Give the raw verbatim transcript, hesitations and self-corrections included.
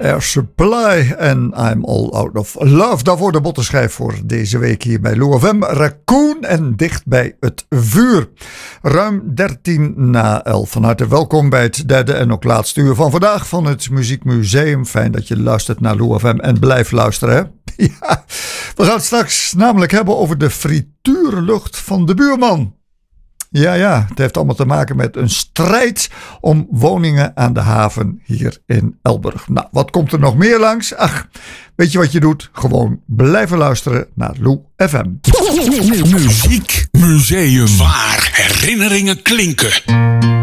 Air Supply en I'm All Out of Love. Daarvoor de bottenschijf voor deze week hier bij Lou F M. Raccoon en Dicht bij het Vuur. Ruim dertien na elf. Van harte welkom bij het derde en ook laatste uur van vandaag van het Muziekmuseum. Fijn dat je luistert naar Lou F M en blijf luisteren. Hè? Ja, we gaan het straks namelijk hebben over de frituurlucht van de buurman. Ja, ja, het heeft allemaal te maken met een strijd om woningen aan de haven hier in Elburg. Nou, wat komt er nog meer langs? Ach, weet je wat je doet? Gewoon blijven luisteren naar Lou F M. Muziek Museum, waar herinneringen klinken.